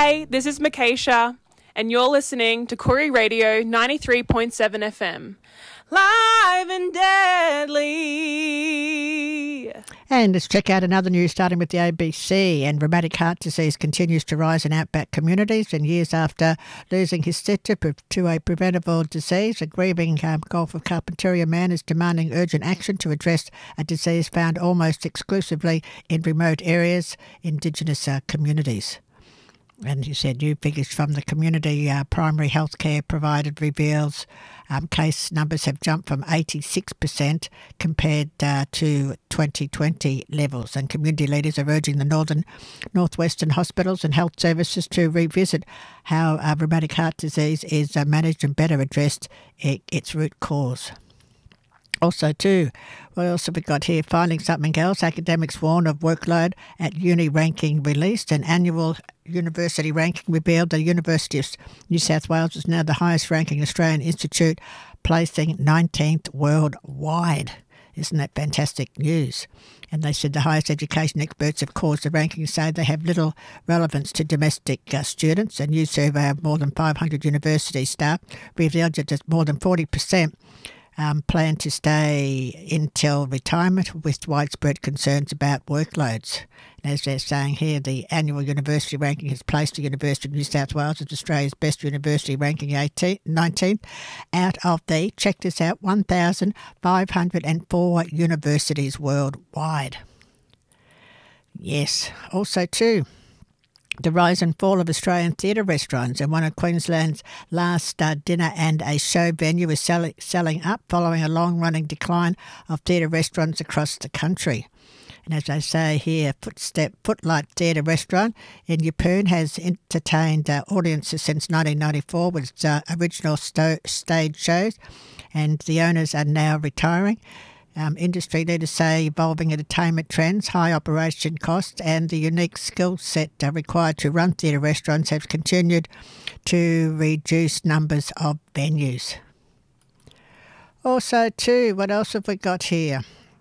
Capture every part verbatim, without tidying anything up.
Hey, this is Makesha, and you're listening to Koori Radio ninety-three point seven F M. Live and deadly. And let's check out another news starting with the A B C. And rheumatic heart disease continues to rise in outback communities. And years after losing his sister to a preventable disease, a grieving um, Gulf of Carpentaria man is demanding urgent action to address a disease found almost exclusively in remote areas, Indigenous uh, communities. And he said new figures from the community uh, primary health care provided reveals um, case numbers have jumped from eighty-six percent compared uh, to twenty twenty levels. And community leaders are urging the northern, northwestern hospitals and health services to revisit how uh, rheumatic heart disease is uh, managed and better addressed it, its root cause. Also, too, what else have we got here? Finding something else. Academics warn of workload at uni ranking released. An annual university ranking revealed the University of New South Wales is now the highest ranking Australian institute, placing nineteenth worldwide. Isn't that fantastic news? And they said the highest education experts have caused the rankings say they have little relevance to domestic uh, students. A new survey of more than five hundred university staff revealed that more than forty percent Um, plan to stay until retirement with widespread concerns about workloads. And as they're saying here, the annual university ranking has placed the University of New South Wales as Australia's best university, ranking nineteenth out of the, check this out, one thousand five hundred four universities worldwide. Yes, also too, the rise and fall of Australian theatre restaurants, and one of Queensland's last uh, dinner and a show venue is sell- selling up following a long-running decline of theatre restaurants across the country. And as I say here, Footstep Footlight Theatre Restaurant in Yeppoon has entertained uh, audiences since nineteen ninety-four with uh, original sto- stage shows, and the owners are now retiring. Um, industry leaders say evolving entertainment trends, high operation costs and the unique skill set uh, required to run theatre restaurants have continued to reduce numbers of venues. Also too, what else have we got here?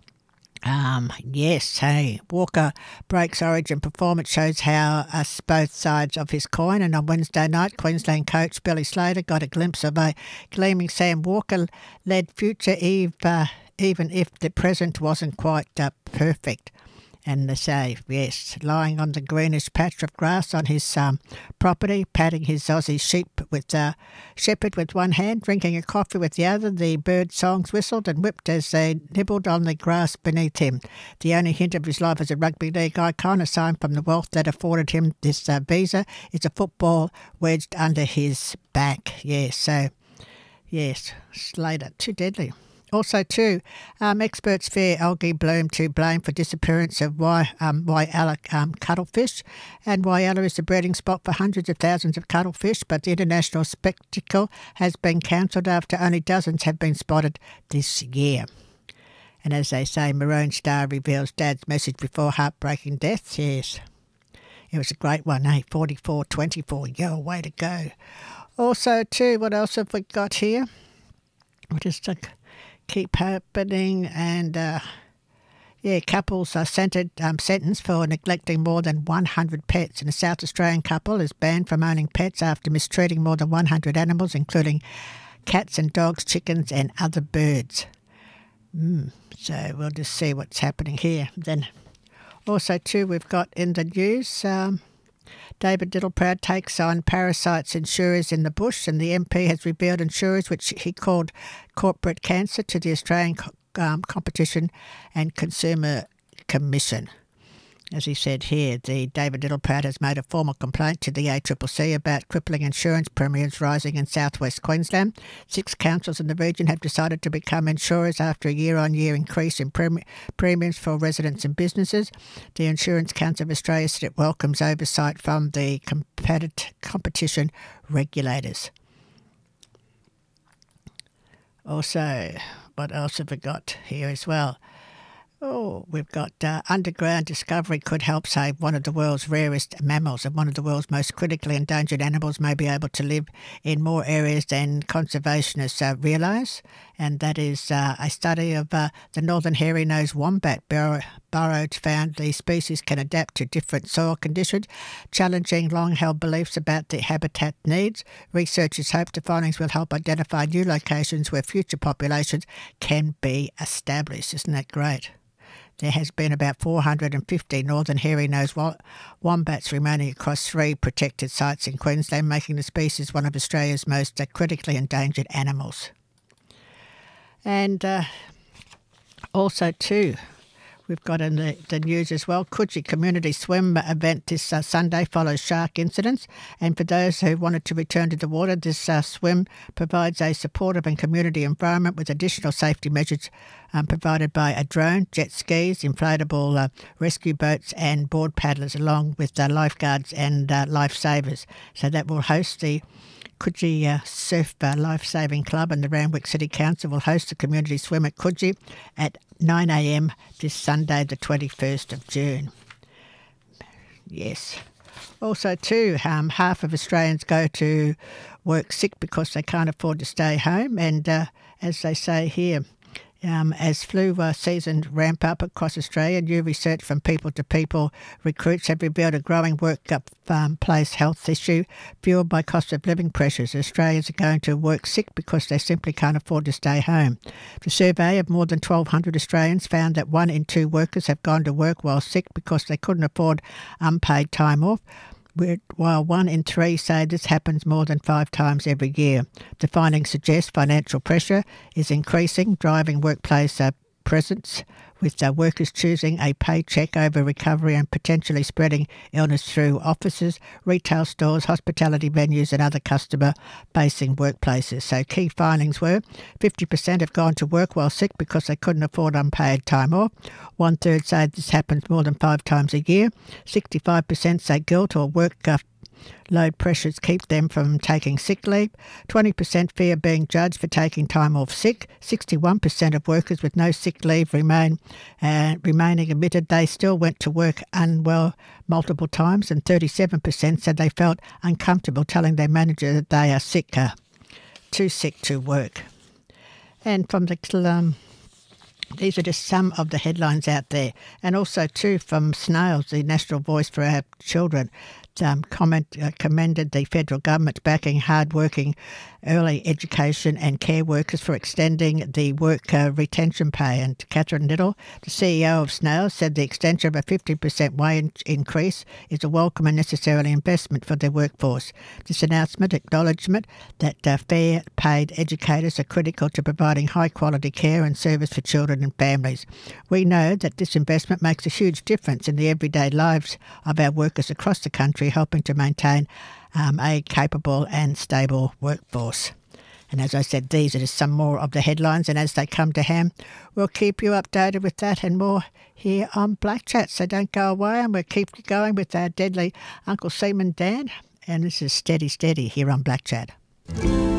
Um, yes, hey, Walker breaks Origin performance, shows how us both sides of his coin. And on Wednesday night, Queensland coach Billy Slater got a glimpse of a gleaming Sam Walker-led future Eve uh, even if the present wasn't quite uh, perfect. And they say, yes, lying on the greenish patch of grass on his um, property, patting his Aussie sheep with uh, shepherd with one hand, drinking a coffee with the other, the bird songs whistled and whipped as they nibbled on the grass beneath him. The only hint of his life as a rugby league icon, aside from the wealth that afforded him this uh, visa, is a football wedged under his back. Yes, so, yes, Slater, too deadly. Also, too, um, experts fear algae bloom to blame for disappearance of Wai, um, Whyalla um, cuttlefish. And Whyalla is the breeding spot for hundreds of thousands of cuttlefish, but the international spectacle has been cancelled after only dozens have been spotted this year. And as they say, Maroon Star reveals Dad's message before heartbreaking death. Yes, it was a great one, eh? forty-four twenty-four, yo, way to go. Also, too, what else have we got here? What is the... keep happening, and uh, yeah, couples are centred, um, sentenced for neglecting more than one hundred pets. And a South Australian couple is banned from owning pets after mistreating more than one hundred animals, including cats and dogs, chickens and other birds. Mm, so we'll just see what's happening here. Then also too, we've got in the news, um, David Littleproud takes on parasites insurers in the bush, and the M P has revealed insurers, which he called corporate cancer, to the Australian um, Competition and Consumer Commission. As he said here, the David Littleproud has made a formal complaint to the A C C C about crippling insurance premiums rising in southwest Queensland. Six councils in the region have decided to become insurers after a year-on-year increase in premi- premiums for residents and businesses. The Insurance Council of Australia said it welcomes oversight from the competi- competition regulators. Also, what else have we got here as well? Oh, we've got uh, underground discovery could help save one of the world's rarest mammals, and one of the world's most critically endangered animals may be able to live in more areas than conservationists uh, realise, and that is uh, a study of uh, the northern hairy-nosed wombat, Bar- Burrows found the species can adapt to different soil conditions, challenging long-held beliefs about their habitat needs. Researchers hope the findings will help identify new locations where future populations can be established. Isn't that great? There has been about four hundred fifty northern hairy-nosed wombats remaining across three protected sites in Queensland, making the species one of Australia's most uh, critically endangered animals. And uh, also too, we've got in the, the news as well, Coogee Community Swim event this uh, Sunday follows shark incidents. And for those who wanted to return to the water, this uh, swim provides a supportive and community environment with additional safety measures um, provided by a drone, jet skis, inflatable uh, rescue boats and board paddlers, along with uh, lifeguards and uh, lifesavers. So that will host the Coogee uh, Surf uh, Life-Saving Club, and the Randwick City Council will host the community swim at Coogee at nine a m this Sunday, the twenty-first of June. Yes. Also, too, um, half of Australians go to work sick because they can't afford to stay home, and uh, as they say here, Um, as flu uh, season ramp up across Australia, new research from People to People recruits have revealed a growing workplace um, health issue fueled by cost of living pressures. Australians are going to work sick because they simply can't afford to stay home. The survey of more than twelve hundred Australians found that one in two workers have gone to work while sick because they couldn't afford unpaid time off, while one in three say this happens more than five times every year. The findings suggest financial pressure is increasing, driving workplace uh, presence, with uh, workers choosing a paycheck over recovery and potentially spreading illness through offices, retail stores, hospitality venues and other customer-facing workplaces. So key findings were fifty percent have gone to work while sick because they couldn't afford unpaid time off. One-third say this happens more than five times a year. sixty-five percent say guilt or work uh, load pressures keep them from taking sick leave. twenty percent fear being judged for taking time off sick. sixty-one percent of workers with no sick leave remain uh, remaining admitted they still went to work unwell multiple times, and thirty-seven percent said they felt uncomfortable telling their manager that they are sick, uh, too sick to work. And from the um, these are just some of the headlines out there. And also, too, from SNAILS, the National Voice for Our Children, um, comment, uh, commended the federal government backing hard-working early education and care workers for extending the work uh, retention pay. And Catherine Little, the C E O of SNAILS, said the extension of a fifty percent wage increase is a welcome and necessary investment for their workforce. This announcement acknowledgement that uh, fair paid educators are critical to providing high-quality care and service for children and families. We know that this investment makes a huge difference in the everyday lives of our workers across the country, helping to maintain um, a capable and stable workforce. And as I said, these are just some more of the headlines, and as they come to hand, we'll keep you updated with that and more here on Black Chat. So don't go away, and we'll keep going with our deadly Uncle Seaman Dan. And this is Steady Steady here on Black Chat.